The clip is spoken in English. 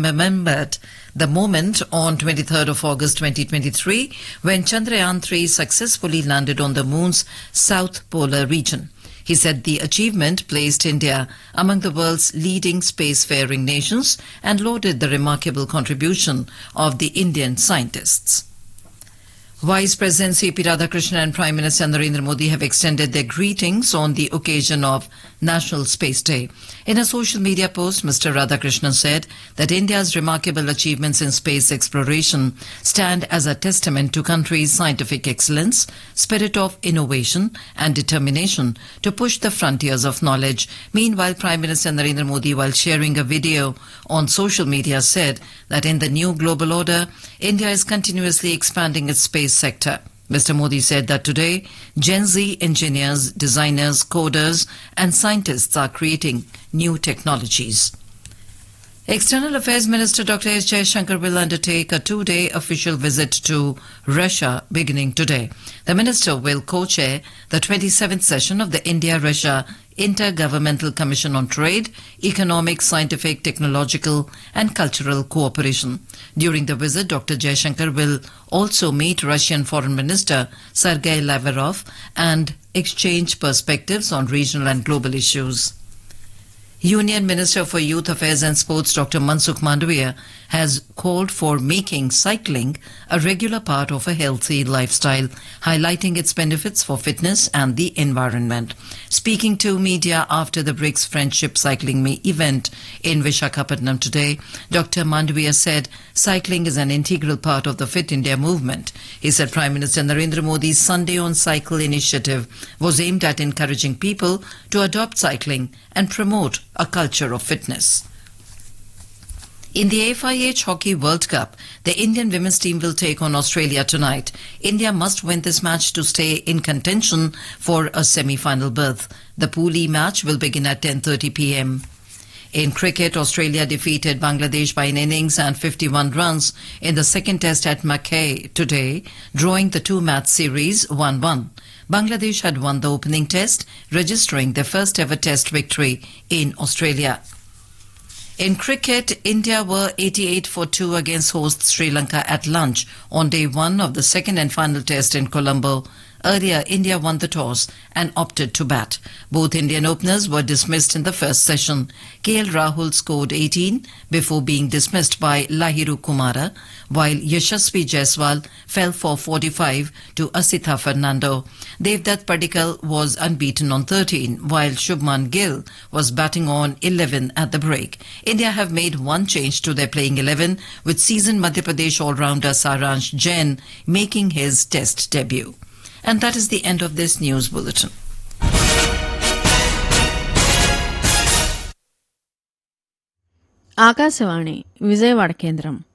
remembered the moment on 23rd of August 2023 when Chandrayaan-3 successfully landed on the moon's south polar region. He said the achievement placed India among the world's leading spacefaring nations and lauded the remarkable contribution of the Indian scientists. Vice President C.P. Radhakrishnan and Prime Minister Narendra Modi have extended their greetings on the occasion of National Space Day. In a social media post, Mr. Radhakrishnan said that India's remarkable achievements in space exploration stand as a testament to country's scientific excellence, spirit of innovation and determination to push the frontiers of knowledge. Meanwhile, Prime Minister Narendra Modi, while sharing a video on social media, said that in the new global order, India is continuously expanding its space sector. Mr. Modi said that today, Gen Z engineers, designers, coders and scientists are creating new technologies. External Affairs Minister Dr. S. Jaishankar will undertake a two-day official visit to Russia beginning today. The minister will co-chair the 27th session of the India-Russia Intergovernmental Commission on Trade, Economic, Scientific, Technological and Cultural Cooperation. During the visit, Dr. Jaishankar will also meet Russian Foreign Minister Sergei Lavrov and exchange perspectives on regional and global issues. Union Minister for Youth Affairs and Sports Dr. Mansukh Mandavia has called for making cycling a regular part of a healthy lifestyle, highlighting its benefits for fitness and the environment. Speaking to media after the BRICS Friendship Cycling event in Visakhapatnam today, Dr. Mandavia said cycling is an integral part of the Fit India movement. He said Prime Minister Narendra Modi's Sunday on Cycle initiative was aimed at encouraging people to adopt cycling and promote a culture of fitness. In the FIH Hockey World Cup, the Indian women's team will take on Australia tonight. India must win this match to stay in contention for a semi-final berth. The Pool E match will begin at 10:30 p.m. In cricket, Australia defeated Bangladesh by an innings and 51 runs in the second test at Mackay today, drawing the two-match series 1-1. Bangladesh had won the opening test, registering their first ever test victory in Australia. In cricket, India were 88 for 2 against host Sri Lanka at lunch on day one of the second and final test in Colombo. Earlier, India won the toss and opted to bat. Both Indian openers were dismissed in the first session. KL Rahul scored 18 before being dismissed by Lahiru Kumara, while Yashasvi Jaiswal fell for 45 to Asitha Fernando. Devdutt Padikkal was unbeaten on 13, while Shubman Gill was batting on 11 at the break. India have made one change to their playing 11, with seasoned Madhya Pradesh all-rounder Saransh Jain making his test debut. And that is the end of this news bulletin. Akashvani Vijayawada కేంద్రం